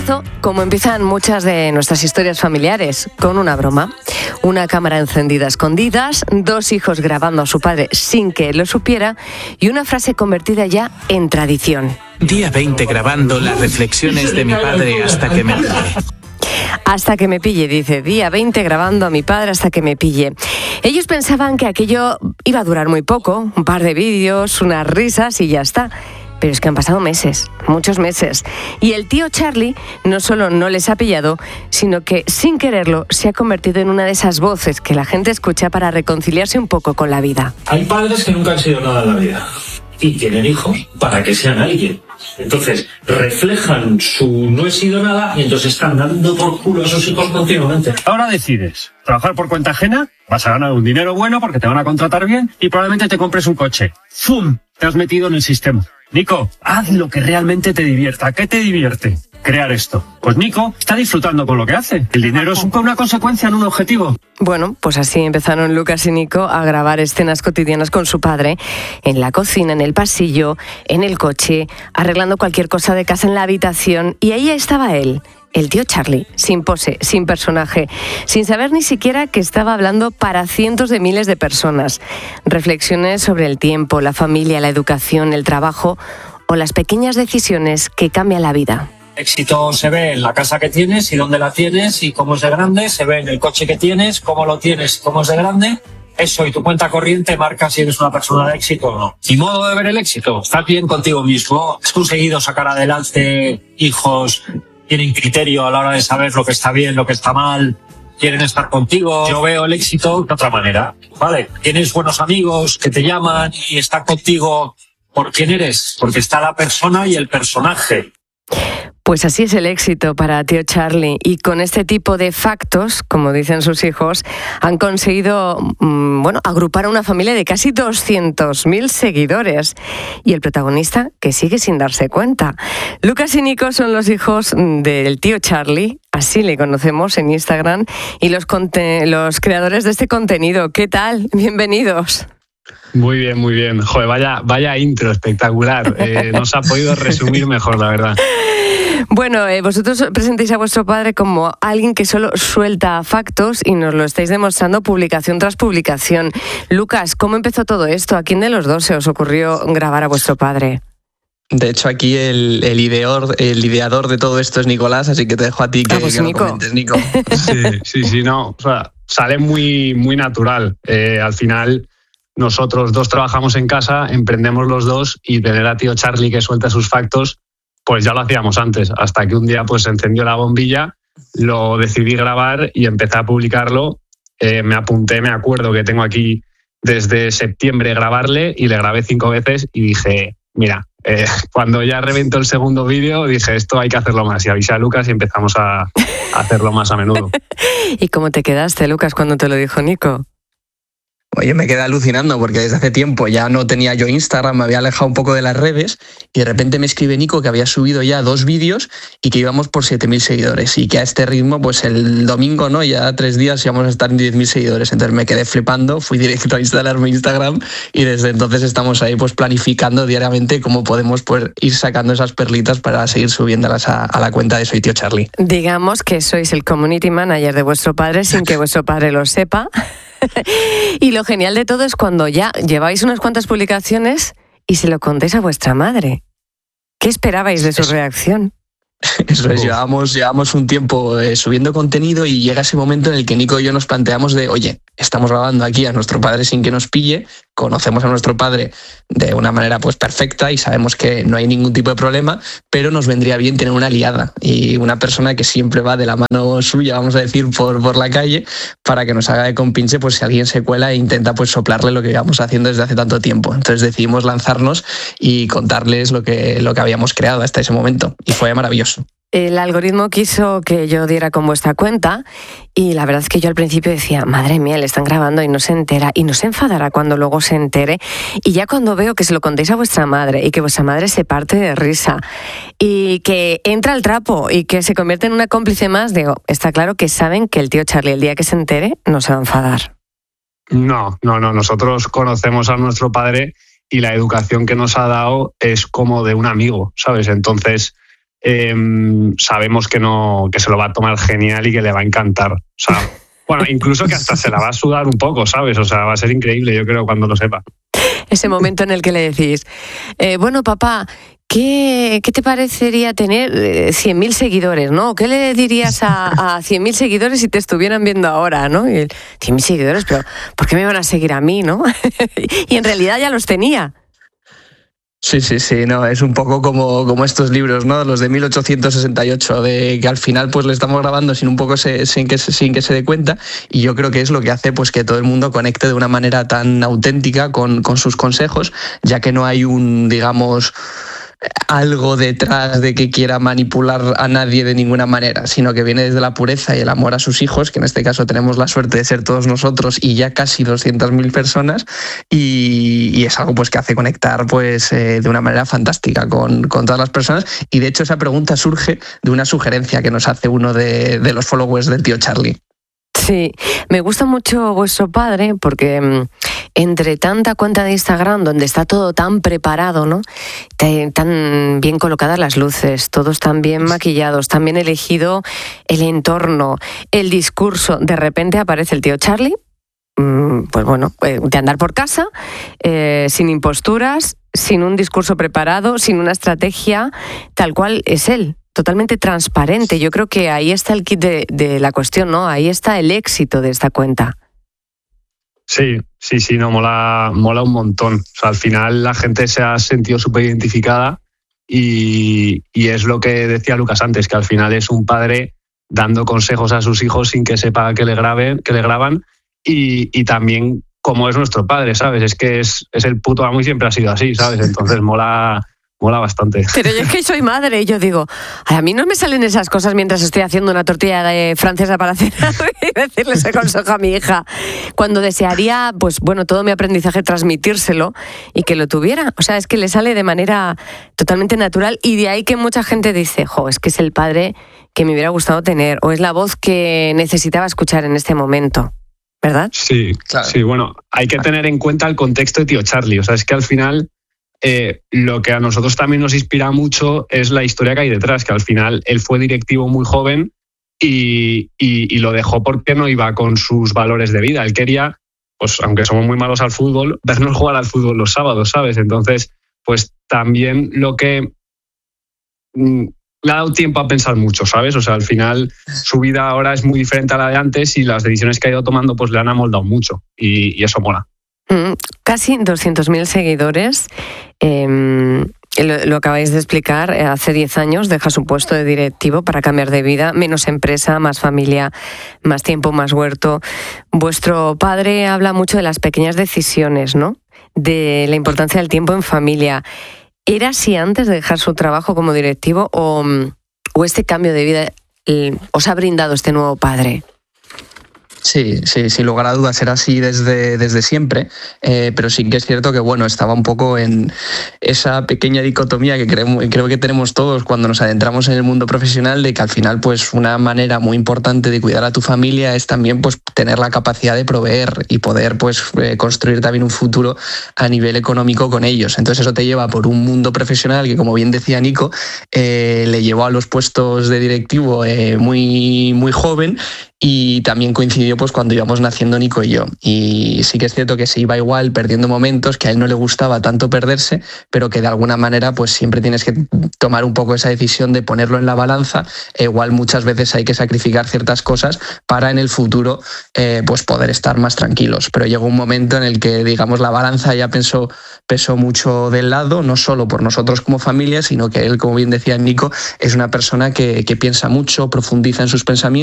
Empezó como empiezan muchas de nuestras historias familiares, con una broma. Una cámara encendida a escondidas, 2 hijos grabando a su padre sin que él lo supiera y una frase convertida ya en tradición. Día 20 grabando las reflexiones de mi padre hasta que me pille. Hasta que me pille, dice. Día 20 grabando a mi padre hasta que me pille. Ellos pensaban que aquello iba a durar muy poco, un par de vídeos, unas risas y ya está. Pero es que han pasado meses, muchos meses. Y el tío Charlie no solo no les ha pillado, sino que sin quererlo se ha convertido en una de esas voces que la gente escucha para reconciliarse un poco con la vida. Hay padres que nunca han sido nada en la vida y tienen hijos para que sean alguien. Entonces reflejan su no he sido nada y entonces están dando por culo a sus hijos continuamente. Ahora decides trabajar por cuenta ajena, vas a ganar un dinero bueno porque te van a contratar bien y probablemente te compres un coche. ¡Fum! Te has metido en el sistema. Nico, haz lo que realmente te divierta. ¿Qué te divierte? Crear esto. Pues Nico está disfrutando con lo que hace. El dinero es una consecuencia, no un objetivo. Bueno, pues así empezaron Lucas y Nico a grabar escenas cotidianas con su padre, en la cocina, en el pasillo, en el coche, arreglando cualquier cosa de casa en la habitación. Y ahí estaba él, el tío Charlie, sin pose, sin personaje, sin saber ni siquiera que estaba hablando para cientos de miles de personas. Reflexiones sobre el tiempo, la familia, la educación, el trabajo o las pequeñas decisiones que cambian la vida. Éxito se ve en la casa que tienes y dónde la tienes y cómo es de grande, se ve en el coche que tienes, cómo lo tienes, cómo es de grande. Eso y tu cuenta corriente marca si eres una persona de éxito o no. Mi modo de ver el éxito, estás bien contigo mismo, has conseguido sacar adelante hijos, tienen criterio a la hora de saber lo que está bien, lo que está mal, quieren estar contigo. Yo veo el éxito de otra manera, ¿vale? Tienes buenos amigos que te llaman y están contigo por quién eres, porque está la persona y el personaje. Pues así es el éxito para tío Charlie y con este tipo de factos, como dicen sus hijos, han conseguido agrupar a una familia de casi 200.000 seguidores y el protagonista que sigue sin darse cuenta. Lucas y Nico son los hijos del tío Charlie, así le conocemos en Instagram, y los creadores de este contenido. ¿Qué tal? Bienvenidos. Muy bien, muy bien. Joder, vaya intro espectacular. No se ha podido resumir mejor, la verdad. Bueno, vosotros presentáis a vuestro padre como alguien que solo suelta factos y nos lo estáis demostrando publicación tras publicación. Lucas, ¿cómo empezó todo esto? ¿A quién de los dos se os ocurrió grabar a vuestro padre? De hecho, aquí el ideador de todo esto es Nicolás, así que te dejo a ti que lo comentes, Nico. Sí, no. O sea, sale muy, muy natural. Al final, nosotros dos trabajamos en casa, emprendemos los dos y tener a tío Charlie que suelta sus factos, pues ya lo hacíamos antes, hasta que un día pues se encendió la bombilla, lo decidí grabar y empecé a publicarlo. Me apunté, me acuerdo que tengo aquí desde septiembre grabarle y le grabé 5 veces y dije, mira, cuando ya reventó el segundo vídeo dije, esto hay que hacerlo más, y avisé a Lucas y empezamos a hacerlo más a menudo. ¿Y cómo te quedaste, Lucas, cuando te lo dijo Nico? Oye, me quedé alucinando porque desde hace tiempo ya no tenía yo Instagram, me había alejado un poco de las redes y de repente me escribe Nico que había subido ya 2 vídeos y que íbamos por 7.000 seguidores y que a este ritmo, pues el domingo, ¿no? Ya 3 días íbamos a estar en 10.000 seguidores. Entonces me quedé flipando, fui directo a instalar mi Instagram y desde entonces estamos ahí pues planificando diariamente cómo podemos pues, ir sacando esas perlitas para seguir subiéndolas a la cuenta de Soy Tío Charlie. Digamos que sois el community manager de vuestro padre sin que vuestro padre lo sepa. Y lo genial de todo es cuando ya lleváis unas cuantas publicaciones y se lo contéis a vuestra madre. ¿Qué esperabais de su reacción? Eso es, llevamos un tiempo subiendo contenido y llega ese momento en el que Nico y yo nos planteamos de, oye, estamos grabando aquí a nuestro padre sin que nos pille, conocemos a nuestro padre de una manera pues perfecta y sabemos que no hay ningún tipo de problema, pero nos vendría bien tener una aliada y una persona que siempre va de la mano suya, vamos a decir, por la calle, para que nos haga de compinche pues si alguien se cuela e intenta pues soplarle lo que llevamos haciendo desde hace tanto tiempo. Entonces decidimos lanzarnos y contarles lo que habíamos creado hasta ese momento y fue maravilloso. El algoritmo quiso que yo diera con vuestra cuenta y la verdad es que yo al principio decía, madre mía, le están grabando y no se entera y no se enfadará cuando luego se entere. Y ya cuando veo que se lo contéis a vuestra madre y que vuestra madre se parte de risa y que entra al trapo y que se convierte en una cómplice más, digo, está claro que saben que el tío Charlie el día que se entere no se va a enfadar. No, nosotros conocemos a nuestro padre y la educación que nos ha dado es como de un amigo, ¿sabes? Entonces sabemos que se lo va a tomar genial y que le va a encantar. O sea, bueno, incluso que hasta se la va a sudar un poco, ¿sabes? O sea, va a ser increíble, yo creo, cuando lo sepa. Ese momento en el que le decís, bueno, papá, ¿qué te parecería tener 100.000 seguidores, ¿no? ¿Qué le dirías a 100.000 seguidores si te estuvieran viendo ahora, ¿no? Y 100.000 seguidores, pero ¿por qué me van a seguir a mí, no? Y en realidad ya los tenía. Sí, no, es un poco como estos libros, ¿no? Los de 1868, de que al final pues le estamos grabando sin que se dé cuenta, y yo creo que es lo que hace pues que todo el mundo conecte de una manera tan auténtica con sus consejos, ya que no hay algo detrás de que quiera manipular a nadie de ninguna manera, sino que viene desde la pureza y el amor a sus hijos, que en este caso tenemos la suerte de ser todos nosotros y ya casi 200.000 personas, y es algo pues que hace conectar pues de una manera fantástica con todas las personas. Y de hecho esa pregunta surge de una sugerencia que nos hace uno de los followers del tío Charlie. Sí, me gusta mucho vuestro padre porque entre tanta cuenta de Instagram donde está todo tan preparado, ¿no? Tan bien colocadas las luces, todos tan bien maquillados, tan bien elegido el entorno, el discurso, de repente aparece el tío Charlie, pues bueno, de andar por casa, sin imposturas, sin un discurso preparado, sin una estrategia, tal cual es él. Totalmente transparente. Yo creo que ahí está el kit de la cuestión, ¿no? Ahí está el éxito de esta cuenta. Sí, no, mola un montón. O sea, al final la gente se ha sentido súper identificada y es lo que decía Lucas antes, que al final es un padre dando consejos a sus hijos sin que sepa que le graban y también como es nuestro padre, ¿sabes? Es que es el puto amo y siempre ha sido así, ¿sabes? Entonces mola bastante. Pero yo es que soy madre y yo digo, a mí no me salen esas cosas mientras estoy haciendo una tortilla de francesa para cenar y decirle ese consejo a mi hija, cuando desearía, pues bueno, todo mi aprendizaje transmitírselo y que lo tuviera. O sea, es que le sale de manera totalmente natural y de ahí que mucha gente dice, es que es el padre que me hubiera gustado tener o es la voz que necesitaba escuchar en este momento. ¿Verdad? Sí, claro. Sí, bueno, hay que tener en cuenta el contexto de tío Charlie. O sea, es que al final lo que a nosotros también nos inspira mucho es la historia que hay detrás, que al final él fue directivo muy joven y lo dejó porque no iba con sus valores de vida. Él quería, pues aunque somos muy malos al fútbol, vernos jugar al fútbol los sábados, ¿sabes? Entonces, pues también lo que le ha dado tiempo a pensar mucho, ¿sabes? O sea, al final su vida ahora es muy diferente a la de antes y las decisiones que ha ido tomando pues le han amoldado mucho y eso mola. Casi 200.000 seguidores. Lo acabáis de explicar, hace 10 años deja su puesto de directivo para cambiar de vida, menos empresa, más familia, más tiempo, más huerto. Vuestro padre habla mucho de las pequeñas decisiones, ¿no? De la importancia del tiempo en familia. ¿Era así antes de dejar su trabajo como directivo o este cambio de vida os ha brindado este nuevo padre? Sí, sin lugar a dudas era así desde siempre, pero sí que es cierto que bueno, estaba un poco en esa pequeña dicotomía que creo que tenemos todos cuando nos adentramos en el mundo profesional, de que al final pues una manera muy importante de cuidar a tu familia es también pues tener la capacidad de proveer y poder pues construir también un futuro a nivel económico con ellos. Entonces eso te lleva por un mundo profesional que, como bien decía Nico, le llevó a los puestos de directivo muy, muy joven. Y también coincidió pues cuando íbamos naciendo Nico y yo. Y sí que es cierto que se iba igual perdiendo momentos, que a él no le gustaba tanto perderse, pero que de alguna manera pues siempre tienes que tomar un poco esa decisión de ponerlo en la balanza. Igual muchas veces hay que sacrificar ciertas cosas para en el futuro pues poder estar más tranquilos. Pero llegó un momento en el que, digamos, la balanza ya pesó mucho del lado, no solo por nosotros como familia, sino que él, como bien decía Nico, es una persona que piensa mucho, profundiza en sus pensamientos